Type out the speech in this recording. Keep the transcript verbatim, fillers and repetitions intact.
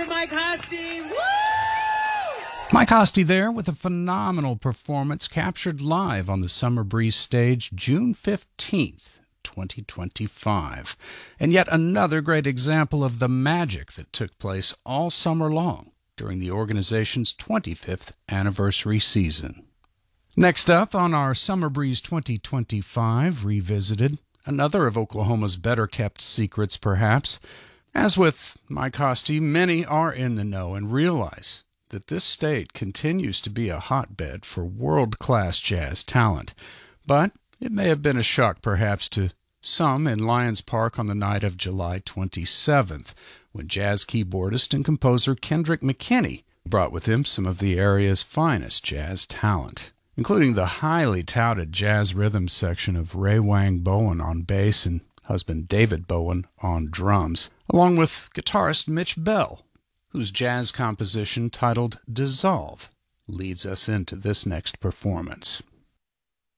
for Mike Hosty. Woo! Mike Hosty there with a phenomenal performance captured live on the Summer Breeze stage June fifteenth, twenty twenty-five. And yet another great example of the magic that took place all summer long during the organization's twenty-fifth anniversary season. Next up on our Summer Breeze twenty twenty-five Revisited, another of Oklahoma's better-kept secrets perhaps. As with Mike Hosty, many are in the know and realize that this state continues to be a hotbed for world-class jazz talent. But it may have been a shock perhaps to some in Lions Park on the night of July twenty-seventh, when jazz keyboardist and composer Kendrick McKinney brought with him some of the area's finest jazz talent, including the highly touted jazz rhythm section of Ray Wang Bowen on bass and husband David Bowen on drums, along with guitarist Mitch Bell, whose jazz composition titled Dissolve leads us into this next performance.